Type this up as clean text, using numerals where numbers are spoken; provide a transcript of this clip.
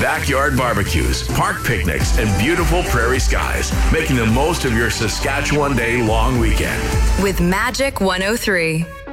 backyard barbecues, park picnics, and beautiful prairie skies, making the most of your Saskatchewan Day long weekend. With Magic 103.